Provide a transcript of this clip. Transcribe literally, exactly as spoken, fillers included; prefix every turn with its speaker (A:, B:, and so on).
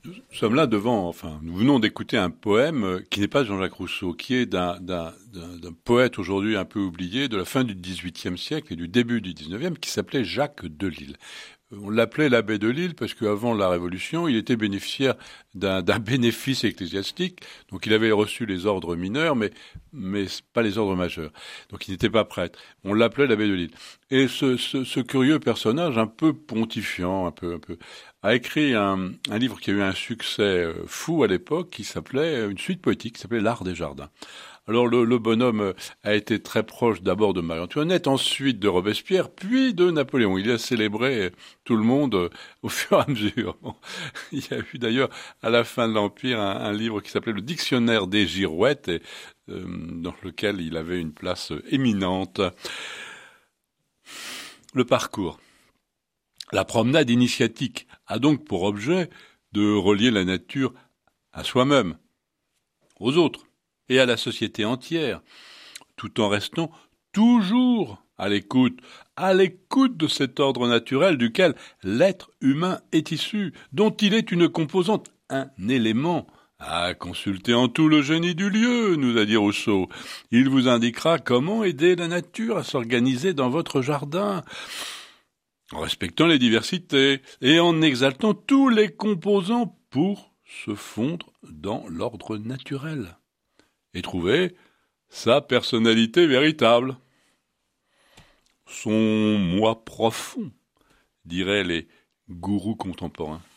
A: Nous sommes là devant, enfin, nous venons d'écouter un poème qui n'est pas de Jean-Jacques Rousseau, qui est d'un, d'un, d'un, d'un poète aujourd'hui un peu oublié de la fin du dix-huitième siècle et du début du dix-neuvième, qui s'appelait Jacques Delille. On l'appelait l'abbé de Lille parce qu'avant la Révolution, il était bénéficiaire d'un, d'un bénéfice ecclésiastique. Donc il avait reçu les ordres mineurs, mais, mais pas les ordres majeurs. Donc il n'était pas prêtre. On l'appelait l'abbé de Lille. Et ce, ce, ce curieux personnage, un peu pontifiant, un peu, un peu, a écrit un, un livre qui a eu un succès fou à l'époque, qui s'appelait, une suite poétique, qui s'appelait L'Art des Jardins. Alors le, le bonhomme a été très proche d'abord de Marie-Antoinette, ensuite de Robespierre, puis de Napoléon. Il a célébré tout le monde au fur et à mesure. Bon, il y a eu d'ailleurs à la fin de l'Empire un, un livre qui s'appelait Le Dictionnaire des Girouettes, et, euh, dans lequel il avait une place éminente. Le parcours. La promenade initiatique a donc pour objet de relier la nature à soi-même, aux autres et à la société entière, tout en restant toujours à l'écoute, à l'écoute de cet ordre naturel duquel l'être humain est issu, dont il est une composante, un élément. À consulter en tout le génie du lieu, nous a dit Rousseau. Il vous indiquera comment aider la nature à s'organiser dans votre jardin, en respectant les diversités et en exaltant tous les composants pour se fondre dans l'ordre naturel et trouver sa personnalité véritable, son moi profond, diraient les gourous contemporains.